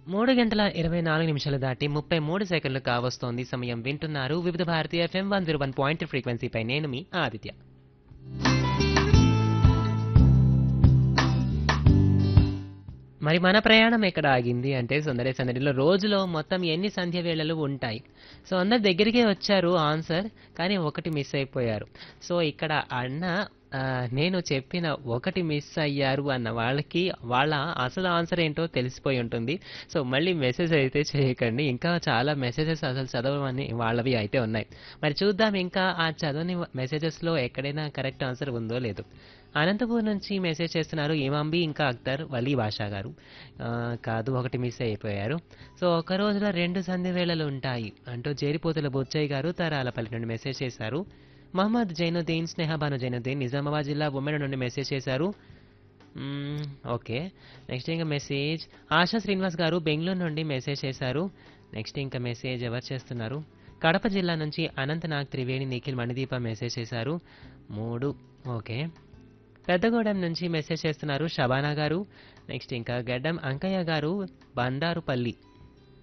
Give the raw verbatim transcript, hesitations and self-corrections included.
మూడు గంటల ఇరవై నాలుగు నిమిషాలు దాటి ముప్పై మూడు సెకండ్లు కావస్తోంది సమయం. వింటున్నారు వివిధ Bharati FM one zero one point ఫ్రీక్వెన్సీపై. నేను మీ ఆదిత్య. మరి మన ప్రయాణం ఎక్కడ ఆగింది అంటే సందడి సందడిలో రోజులో మొత్తం ఎన్ని సంధ్య వేళలు ఉంటాయి. సో అందరి దగ్గరికే వచ్చారు ఆన్సర్, కానీ ఒకటి మిస్ అయిపోయారు. సో ఇక్కడ అన్న ఆ, నేను చెప్పిన ఒకటి మిస్ అయ్యారు అన్న వాళ్ళకి వాళ్ళ అసలు ఆన్సర్ ఏంటో తెలిసిపోయి ఉంటుంది. సో మళ్ళీ మెసేజ్ అయితే చేయకండి, ఇంకా చాలా మెసేజెస్ అసలు చదవమని వాళ్ళవి అయితే ఉన్నాయి. మరి చూద్దాం ఇంకా ఆ చదవని మెసేజెస్లో ఎక్కడైనా కరెక్ట్ ఆన్సర్ ఉందో లేదో. అనంతపూర్ నుంచి మెసేజ్ చేస్తున్నారు ఇమాంబి ఇంకా అఖ్తర్ వలీ భాషా గారు. ఆ, కాదు, ఒకటి మిస్ అయిపోయారు. సో ఒక రోజులో రెండు సంధి వేళలు ఉంటాయి అంటూ జేరిపోతుల బొచ్చయ్య గారు తరాలపల్లి నుండి మెసేజ్ చేశారు. మహమ్మద్ జైనుద్దీన్ స్నేహబాను జైనుద్దీన్ నిజామాబాద్ జిల్లా బొమ్మెడ నుండి మెసేజ్ చేశారు. మ్మ్, ఓకే. నెక్స్ట్ ఇంకా మెసేజ్ ఆశా శ్రీనివాస్ గారు బెంగళూరు నుండి మెసేజ్ చేశారు. నెక్స్ట్ ఇంకా మెసేజ్ ఎవరు చేస్తున్నారు? కడప జిల్లా నుంచి అనంతనాగ్ త్రివేణి నిఖిల్ మణిదీప మెసేజ్ చేశారు. మూడు, ఓకే. పెద్దగూడెం నుంచి మెసేజ్ చేస్తున్నారు షబానా గారు. నెక్స్ట్ ఇంకా గడ్డం అంకయ్య గారు బండారుపల్లి